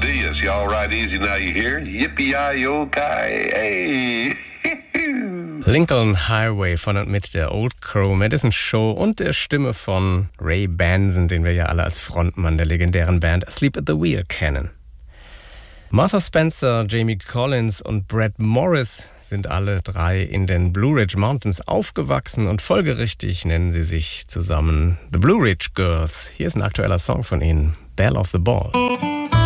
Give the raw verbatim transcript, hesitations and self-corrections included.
Diaz. Y'all ride easy now, you hear? Yippee-yi-yo-ki, hey! Lincoln Highway von und mit der Old Crow Medicine Show und der Stimme von Ray Benson, den wir ja alle als Frontmann der legendären Band Asleep at the Wheel kennen. Martha Spencer, Jamie Collins und Brett Morris sind alle drei in den Blue Ridge Mountains aufgewachsen und folgerichtig nennen sie sich zusammen The Blue Ridge Girls. Hier ist ein aktueller Song von ihnen, Belle of the Ball.